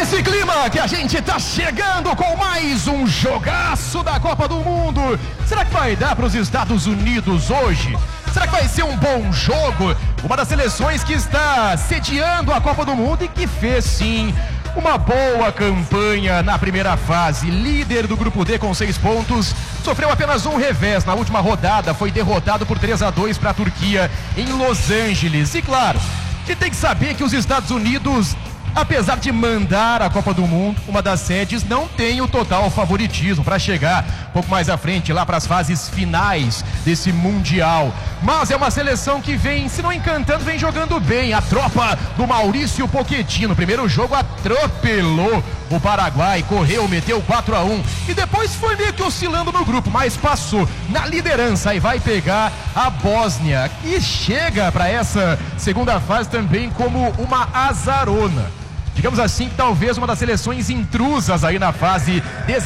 nesse clima que a gente tá chegando com mais um jogaço da Copa do Mundo. Será que vai dar para os Estados Unidos hoje? Será que vai ser um bom jogo? Uma das seleções que está sediando a Copa do Mundo e que fez sim uma boa campanha na primeira fase, líder do grupo D com 6 pontos, sofreu apenas um revés na última rodada, foi derrotado por 3-2 para a Turquia em Los Angeles. E claro, a gente tem que saber que os Estados Unidos, apesar de mandar a Copa do Mundo, uma das sedes, não tem o total favoritismo para chegar um pouco mais à frente, lá para as fases finais desse Mundial. Mas é uma seleção que vem, se não encantando, vem jogando bem. A tropa do Maurício Pochettino, no primeiro jogo atropelou o Paraguai, correu, meteu 4-1 e depois foi meio que oscilando no grupo, mas passou na liderança e vai pegar a Bósnia, que chega para essa segunda fase também como uma azarona. Digamos assim, talvez uma das seleções intrusas aí na fase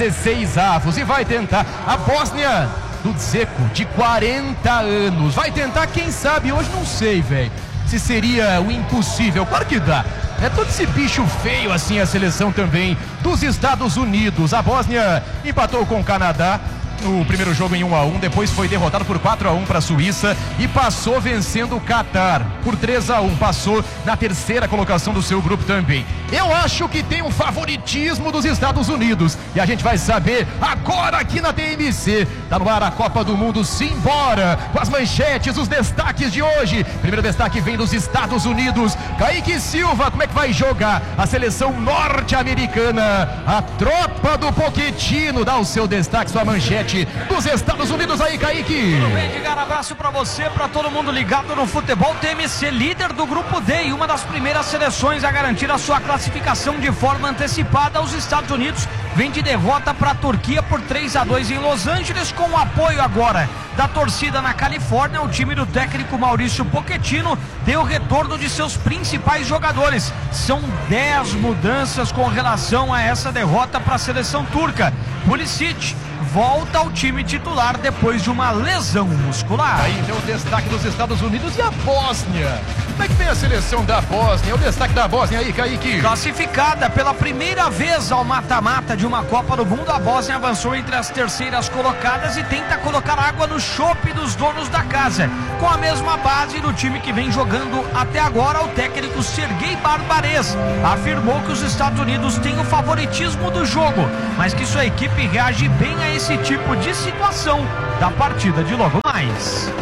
16 avos, e vai tentar a Bósnia do Dzeko, de 40 anos. Vai tentar, quem sabe, hoje não sei, velho, se seria o impossível. Claro que dá. É todo esse bicho feio assim a seleção também dos Estados Unidos. A Bósnia empatou com o Canadá no primeiro jogo em 1-1, depois foi derrotado por 4-1 para a Suíça e passou vencendo o Catar por 3-1, passou na terceira colocação do seu grupo também. Eu acho que tem um favoritismo dos Estados Unidos e a gente vai saber agora aqui na TMC. Tá no ar a Copa do Mundo, simbora com as manchetes, os destaques de hoje. Primeiro destaque vem dos Estados Unidos. Kaique Silva, como é que vai jogar a seleção norte-americana? A tropa do Pochettino dá o seu destaque, sua manchete dos Estados Unidos aí, Kaique. Tudo bem, Edgar? Abraço pra você, pra todo mundo ligado no futebol. TMC, líder do grupo D e uma das primeiras seleções a garantir a sua classificação de forma antecipada. Os Estados Unidos vem de derrota para a Turquia por 3-2 em Los Angeles, com o apoio agora da torcida na Califórnia. O time do técnico Maurício Pochettino deu retorno de seus principais jogadores. São 10 mudanças com relação a essa derrota para a seleção turca. Pulisic volta ao time titular depois de uma lesão muscular. Aí então o destaque dos Estados Unidos e a Bósnia. Como é que vem a seleção da Bósnia? O destaque da Bósnia aí, Kaique. Classificada pela primeira vez ao mata-mata de uma Copa do Mundo, a Bósnia avançou entre as terceiras colocadas e tenta colocar água no chope dos donos da casa. Com a mesma base do time que vem jogando até agora, o técnico Sergei Barbares afirmou que os Estados Unidos têm o favoritismo do jogo, mas que sua equipe reage bem a esse tipo de situação da partida de logo mais.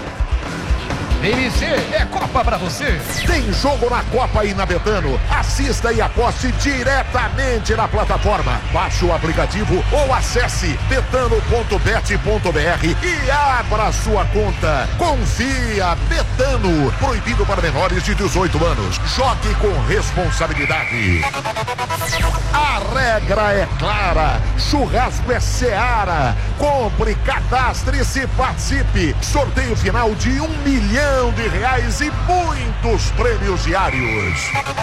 TMC é Copa pra você. Tem jogo na Copa aí na Betano. Assista e aposte diretamente na plataforma. Baixe o aplicativo ou acesse betano.bet.br e abra sua conta. Confia, Betano. Proibido para menores de 18 anos. Jogue com responsabilidade. A regra é clara. Churrasco é Seara. Compre, cadastre-se, participe. Sorteio final de R$1 milhão e muitos prêmios diários.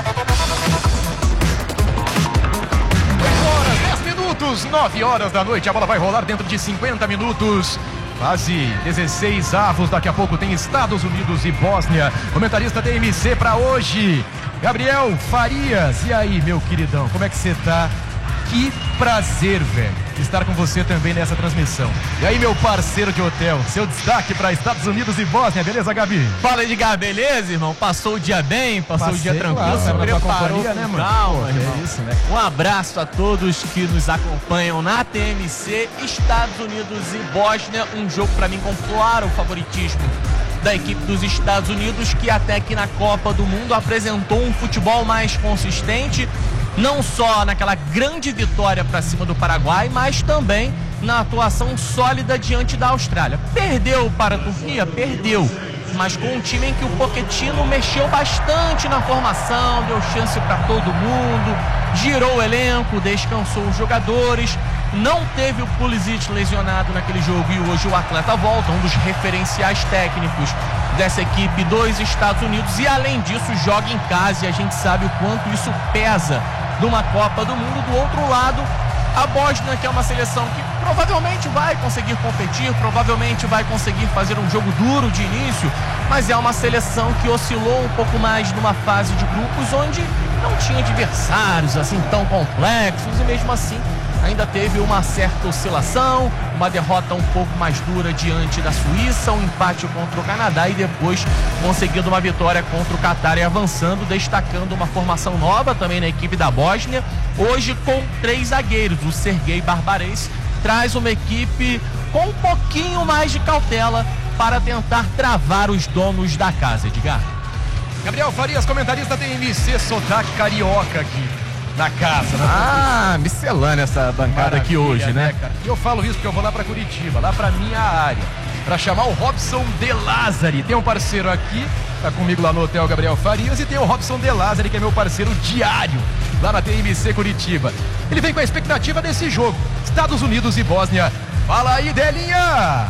9 horas da noite, a bola vai rolar dentro de 50 minutos. Fase 16 avos, daqui a pouco tem Estados Unidos e Bósnia. Comentarista TMC pra hoje, Gabriel Farias. E aí, meu queridão, como é que você tá? Que prazer, velho, estar com você também nessa transmissão. E aí, meu parceiro de hotel, seu destaque para Estados Unidos e Bósnia, beleza, Gabi? Fala, Edgar, beleza, irmão? Passou o dia bem? Passou o dia tranquilo? Claro, se preparou, né, mano? Calma, irmão. É isso, né? Um abraço a todos que nos acompanham na TMC. Estados Unidos e Bósnia, um jogo para mim com claro favoritismo da equipe dos Estados Unidos, que até aqui na Copa do Mundo apresentou um futebol mais consistente, não só naquela grande vitória para cima do Paraguai, mas também na atuação sólida diante da Austrália. Perdeu para a Turquia? Perdeu, mas com um time em que o Pochettino mexeu bastante na formação, deu chance para todo mundo, girou o elenco, descansou os jogadores, não teve o Pulisic lesionado naquele jogo e hoje o atleta volta, um dos referenciais técnicos dessa equipe dos Estados Unidos, e além disso joga em casa e a gente sabe o quanto isso pesa numa Copa do Mundo. Do outro lado, a Bósnia, que é uma seleção que provavelmente vai conseguir competir, provavelmente vai conseguir fazer um jogo duro de início, mas é uma seleção que oscilou um pouco mais numa fase de grupos onde não tinha adversários assim tão complexos e mesmo assim ainda teve uma certa oscilação, uma derrota um pouco mais dura diante da Suíça, um empate contra o Canadá e depois conseguindo uma vitória contra o Catar e avançando, destacando uma formação nova também na equipe da Bósnia, hoje com 3 zagueiros. O Sergei Barbares traz uma equipe com um pouquinho mais de cautela para tentar travar os donos da casa, Edgar. Gabriel Farias, comentarista da TMC, sotaque carioca aqui na casa. Né? Miscelânea essa bancada aqui hoje, né? Cara? E eu falo isso porque eu vou lá pra Curitiba, lá pra minha área, pra chamar o Robson De Lázari. Tem um parceiro aqui, tá comigo lá no Hotel Gabriel Farias, e tem o Robson De Lázari, que é meu parceiro diário lá na TMC Curitiba. Ele vem com a expectativa desse jogo, Estados Unidos e Bósnia. Fala aí, Delinha!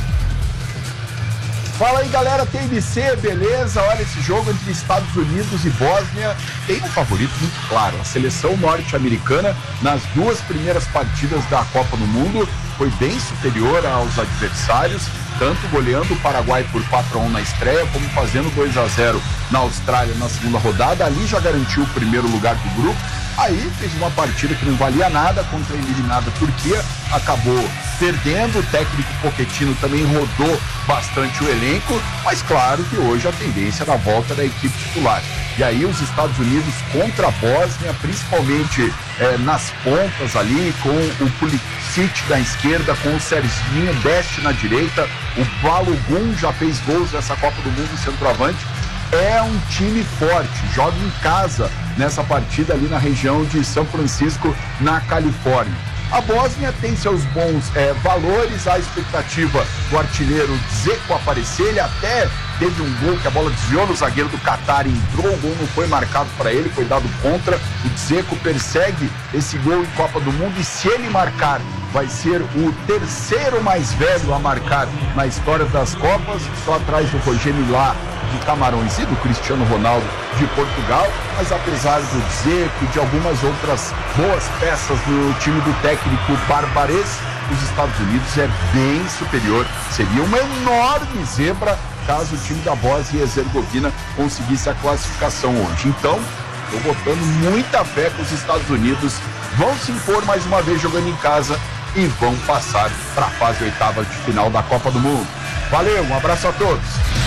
Fala aí, galera, TMC, beleza? Olha, esse jogo entre Estados Unidos e Bósnia tem um favorito muito claro. A seleção norte-americana, nas 2 primeiras partidas da Copa do Mundo, foi bem superior aos adversários, tanto goleando o Paraguai por 4-1 na estreia, como fazendo 2-0 na Austrália na segunda rodada. Ali já garantiu o primeiro lugar do grupo. Aí fez uma partida que não valia nada contra a eliminada Turquia, acabou perdendo. O técnico Pochettino também rodou bastante o elenco, mas claro que hoje a tendência é da volta da equipe titular. E aí os Estados Unidos contra a Bósnia, principalmente nas pontas ali, com o Pulisic na esquerda, com o Serginho Deste na direita, o Balogun já fez gols nessa Copa do Mundo, centroavante. É um time forte, joga em casa nessa partida ali na região de São Francisco, na Califórnia. A Bósnia tem seus bons valores, a expectativa do artilheiro Dzeko aparecer, ele até teve um gol que a bola desviou no zagueiro do Catar, entrou, o gol não foi marcado para ele, foi dado contra. O Dzeko persegue esse gol em Copa do Mundo e se ele marcar, vai ser o terceiro mais velho a marcar na história das Copas, só atrás do Roger Milá de Camarões e do Cristiano Ronaldo de Portugal. Mas apesar do Dzeko e de algumas outras boas peças do time do técnico Barbares, os Estados Unidos é bem superior. Seria uma enorme zebra caso o time da Bósnia e Herzegovina conseguisse a classificação hoje. Então, estou botando muita fé que os Estados Unidos vão se impor mais uma vez jogando em casa e vão passar para a fase oitava de final da Copa do Mundo. Valeu, um abraço a todos.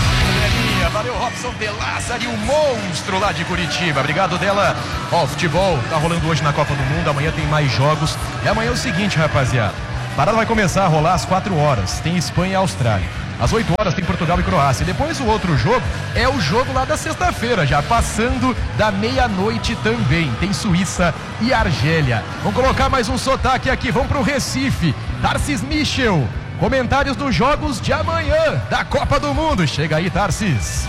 Valeu, Robson De Lázari, o monstro lá de Curitiba. Obrigado dela. Ó, o futebol tá rolando hoje na Copa do Mundo. Amanhã tem mais jogos. E amanhã é o seguinte, rapaziada. A parada vai começar a rolar às 4 horas. Tem Espanha e Austrália. Às 8 horas tem Portugal e Croácia. E depois o outro jogo é o jogo lá da sexta-feira, já passando da meia-noite também. Tem Suíça e Argélia. Vamos colocar mais um sotaque aqui. Vamos pro Recife. Tarsis Michel. Comentários dos jogos de amanhã da Copa do Mundo. Chega aí, Tarsis.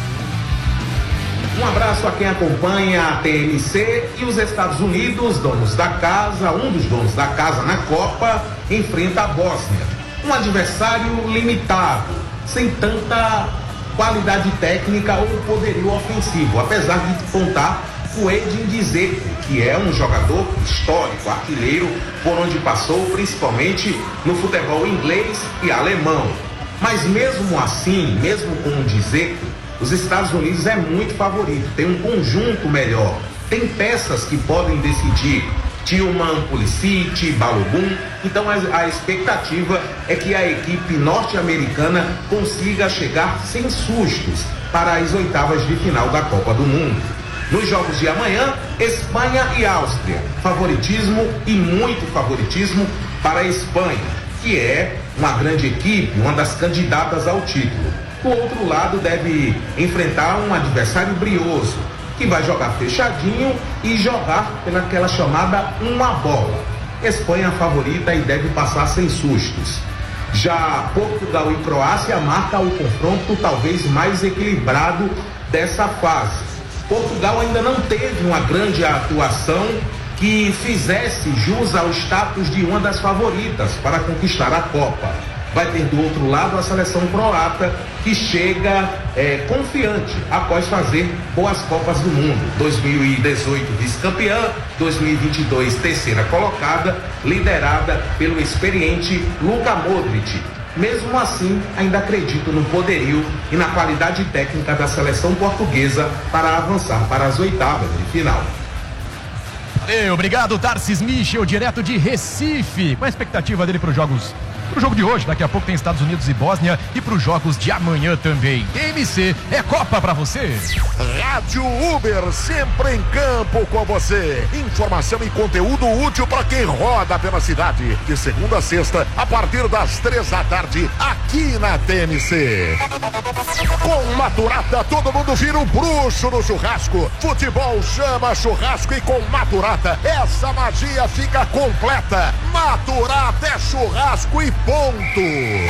Um abraço a quem acompanha a TMC. E os Estados Unidos, donos da casa, um dos donos da casa na Copa, enfrenta a Bósnia. Um adversário limitado, sem tanta qualidade técnica ou poderio ofensivo, apesar de contar com o Edin Dzeko, que é um jogador histórico, artilheiro, por onde passou, principalmente no futebol inglês e alemão. Mas mesmo assim, mesmo com o Dzeko, os Estados Unidos é muito favorito, tem um conjunto melhor, tem peças que podem decidir. Tillman, Pulisic, Balogun. Então a expectativa é que a equipe norte-americana consiga chegar sem sustos para as oitavas de final da Copa do Mundo. Nos jogos de amanhã, Espanha e Áustria. Favoritismo e muito favoritismo para a Espanha, que é uma grande equipe, uma das candidatas ao título. Do outro lado, deve enfrentar um adversário brioso, que vai jogar fechadinho e jogar pelaquela chamada uma bola. Espanha favorita e deve passar sem sustos. Já Portugal e Croácia marca o confronto talvez mais equilibrado dessa fase. Portugal ainda não teve uma grande atuação que fizesse jus ao status de uma das favoritas para conquistar a Copa. Vai ter do outro lado a seleção croata, que chega confiante após fazer boas Copas do Mundo. 2018 vice-campeã, 2022 terceira colocada, liderada pelo experiente Luka Modric. Mesmo assim, ainda acredito no poderio e na qualidade técnica da seleção portuguesa para avançar para as oitavas de final. Obrigado, Tarsis Michel, direto de Recife. Qual a expectativa dele para os jogos? Pro jogo de hoje, daqui a pouco tem Estados Unidos e Bósnia, e pros jogos de amanhã também. TMC é Copa pra você. Rádio Uber, sempre em campo com você. Informação e conteúdo útil para quem roda pela cidade. De segunda a sexta, a partir das 3 da tarde, aqui na TMC. Com Maturata, todo mundo vira um bruxo no churrasco. Futebol chama churrasco e com Maturata, essa magia fica completa. Maturata é churrasco e ponto.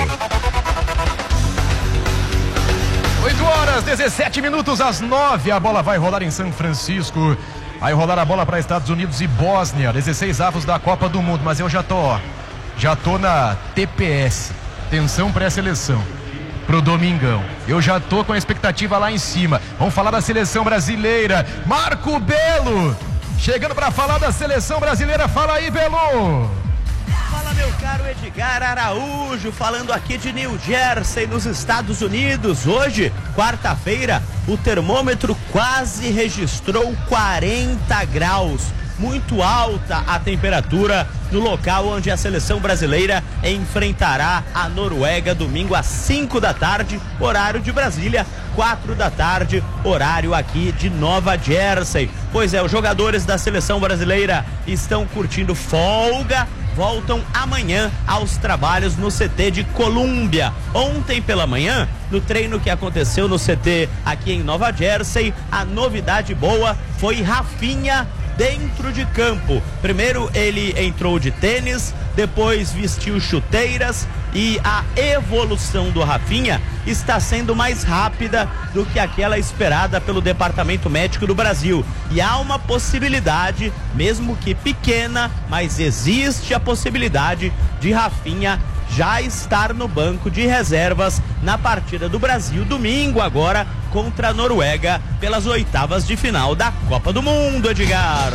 8h17, às 9, a bola vai rolar em São Francisco. Vai rolar a bola para Estados Unidos e Bósnia, 16 avos da Copa do Mundo. Mas eu já tô na TPS, tensão pré-seleção, pro domingão. Eu já tô com a expectativa lá em cima. Vamos falar da seleção brasileira. Marco Belo, chegando para falar da seleção brasileira. Fala aí, Belo. Fala, meu caro Edgar Araújo, falando aqui de New Jersey, nos Estados Unidos. Hoje, quarta-feira, o termômetro quase registrou 40 graus. Muito alta a temperatura no local onde a seleção brasileira enfrentará a Noruega domingo às 5 da tarde, horário de Brasília, 4 da tarde, horário aqui de Nova Jersey. Pois é, os jogadores da seleção brasileira estão curtindo folga, voltam amanhã aos trabalhos no CT de Colômbia. Ontem pela manhã, no treino que aconteceu no CT aqui em Nova Jersey, a novidade boa foi Rafinha dentro de campo. Primeiro ele entrou de tênis, depois vestiu chuteiras, e a evolução do Rafinha está sendo mais rápida do que aquela esperada pelo Departamento Médico do Brasil. E há uma possibilidade, mesmo que pequena, mas existe a possibilidade de Rafinha já estar no banco de reservas na partida do Brasil domingo agora contra a Noruega pelas oitavas de final da Copa do Mundo, Edgar.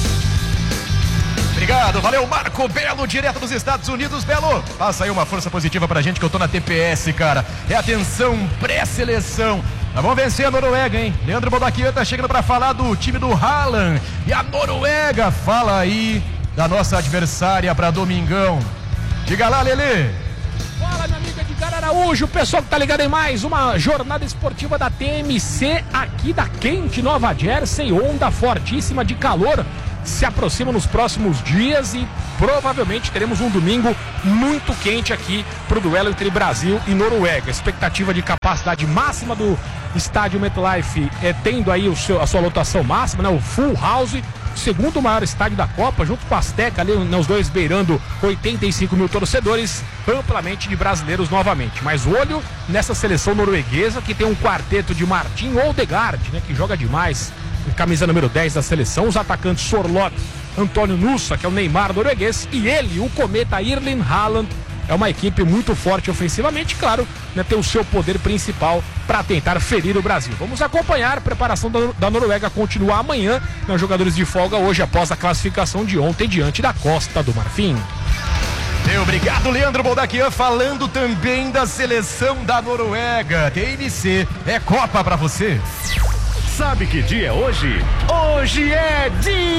Obrigado, valeu, Marco Belo, direto dos Estados Unidos. Belo, passa aí uma força positiva pra gente que eu tô na TPS, cara. É atenção, pré-seleção. Nós vamos vencer a Noruega, hein? Leandro Bodaquian tá chegando pra falar do time do Haaland. E a Noruega, fala aí da nossa adversária pra domingão. Diga lá, Lelê. Fala, minha amiga Edgar Araújo, o pessoal que tá ligado em mais uma jornada esportiva da TMC aqui da quente Nova Jersey. Onda fortíssima de calor se aproxima nos próximos dias e provavelmente teremos um domingo muito quente aqui pro duelo entre Brasil e Noruega. Expectativa de capacidade máxima do estádio MetLife tendo aí a sua lotação máxima, né? O full house, segundo maior estádio da Copa, junto com a Azteca, ali os dois beirando 85 mil torcedores, amplamente de brasileiros novamente. Mas olho nessa seleção norueguesa, que tem um quarteto de Martin Odegaard, né, que joga demais, camisa número 10 da seleção, os atacantes Sorloth, Antônio Nusa, que é o Neymar norueguês, e ele, o cometa Erling Haaland. É uma equipe muito forte ofensivamente, claro, né, tem o seu poder principal para tentar ferir o Brasil. Vamos acompanhar, a preparação da Noruega continua amanhã, né, os jogadores de folga hoje após a classificação de ontem diante da Costa do Marfim. Obrigado, Leandro Bodaquian, falando também da seleção da Noruega. TMC é Copa pra você. Sabe que dia é hoje? Hoje é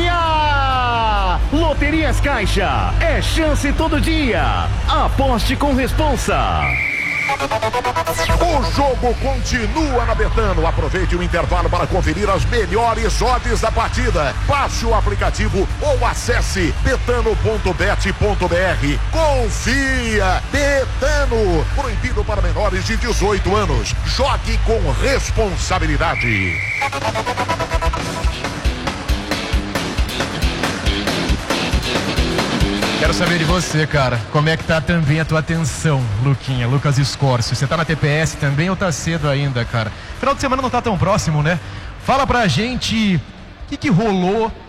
dia! Loterias Caixa, é chance todo dia. Aposte com responsa. O jogo continua na Betano. Aproveite o intervalo para conferir as melhores odds da partida. Baixe o aplicativo ou acesse betano.bet.br. Confia! Betano. Proibido para menores de 18 anos. Jogue com responsabilidade. Quero saber de você, cara, como é que tá também a tua atenção, Luquinha, Lucas Escorcio. Você tá na TPS também ou tá cedo ainda, cara? Final de semana não tá tão próximo, né? Fala pra gente o que rolou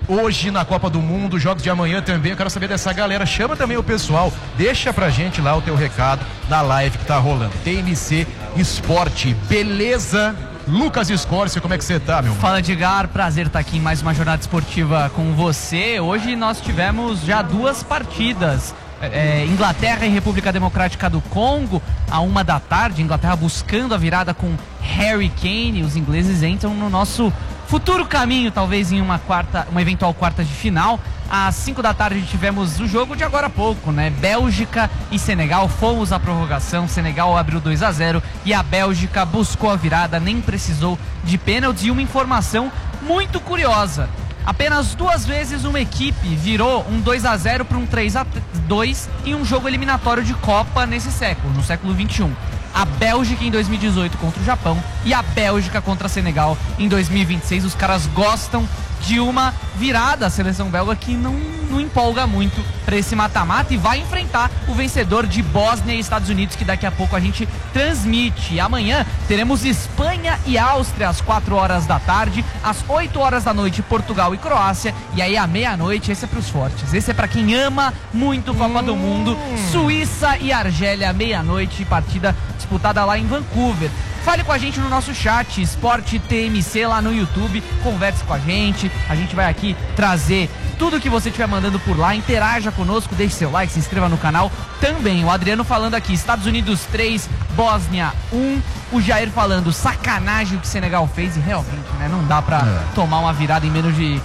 hoje na Copa do Mundo, jogos de amanhã também. Eu quero saber dessa galera. Chama também o pessoal, deixa pra gente lá o teu recado na live que tá rolando. TMC Esporte, beleza? Lucas Scorsi, como é que você tá, meu? Fala, Edgar, prazer estar aqui em mais uma jornada esportiva com você. Hoje nós tivemos já 2 partidas. Inglaterra e República Democrática do Congo, à 1 da tarde. Inglaterra buscando a virada com Harry Kane. Os ingleses entram no nosso futuro caminho, talvez em uma eventual quarta de final. Às 5 da tarde tivemos o jogo de agora há pouco, né? Bélgica e Senegal, fomos à prorrogação. Senegal abriu 2-0 e a Bélgica buscou a virada, nem precisou de pênaltis. E uma informação muito curiosa: apenas 2 vezes uma equipe virou um 2-0 para um 3-2 em um jogo eliminatório de Copa nesse século, no século XXI. A Bélgica em 2018 contra o Japão e a Bélgica contra a Senegal em 2026. Os caras gostam de uma virada, a seleção belga que não empolga muito para esse mata-mata e vai enfrentar o vencedor de Bósnia e Estados Unidos, que daqui a pouco a gente transmite. Amanhã teremos Espanha e Áustria às 4 horas da tarde, às 8 horas da noite Portugal e Croácia, e aí à meia-noite, esse é pros fortes, esse é para quem ama muito Copa do Mundo, Suíça e Argélia, meia-noite, partida disputada lá em Vancouver. Fale com a gente no nosso chat, Esporte TMC lá no YouTube, converse com a gente vai aqui trazer tudo que você estiver mandando por lá, interaja conosco, deixe seu like, se inscreva no canal também. O Adriano falando aqui, Estados Unidos 3, Bósnia 1, o Jair falando, sacanagem o que Senegal fez, e realmente, né, não dá pra tomar uma virada em menos de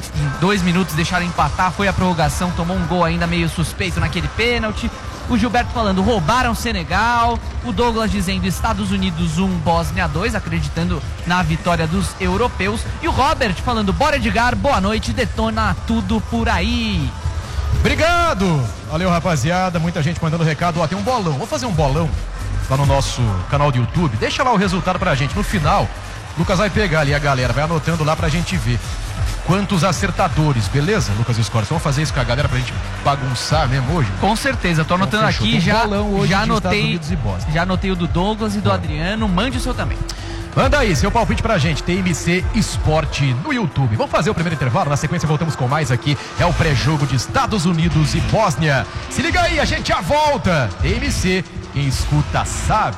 2 minutos, deixaram empatar, foi a prorrogação, tomou um gol ainda meio suspeito naquele pênalti. O Gilberto falando, roubaram Senegal. O Douglas dizendo, Estados Unidos 1, Bósnia 2, acreditando na vitória dos europeus. E o Robert falando, bora Edgar, boa noite, detona tudo por aí. Obrigado! Valeu, rapaziada, muita gente mandando recado. Ó, tem um bolão, vou fazer um bolão lá no nosso canal do YouTube. Deixa lá o resultado pra gente. No final, o Lucas vai pegar ali a galera, vai anotando lá pra gente ver quantos acertadores, beleza, Lucas Scorsi? Vamos fazer isso com a galera pra gente bagunçar mesmo hoje? Com certeza, tô anotando então, aqui, já anotei o do Douglas e do Adriano, mande o seu também. Manda aí, seu palpite pra gente, TMC Esporte no YouTube. Vamos fazer o primeiro intervalo, na sequência voltamos com mais aqui, é o pré-jogo de Estados Unidos e Bósnia. Se liga aí, a gente já volta. TMC, quem escuta sabe.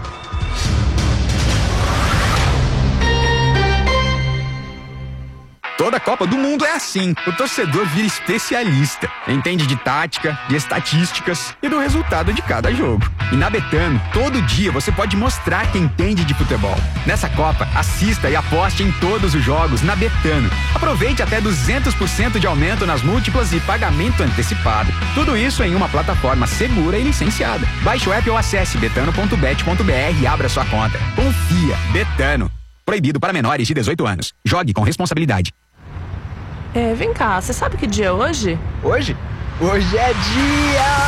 Toda Copa do Mundo é assim. O torcedor vira especialista. Entende de tática, de estatísticas e do resultado de cada jogo. E na Betano, todo dia você pode mostrar que entende de futebol. Nessa Copa, assista e aposte em todos os jogos na Betano. Aproveite até 200% de aumento nas múltiplas e pagamento antecipado. Tudo isso em uma plataforma segura e licenciada. Baixe o app ou acesse betano.bet.br e abra sua conta. Confia. Betano. Proibido para menores de 18 anos. Jogue com responsabilidade. Vem cá, você sabe que dia é hoje? Hoje? Hoje é dia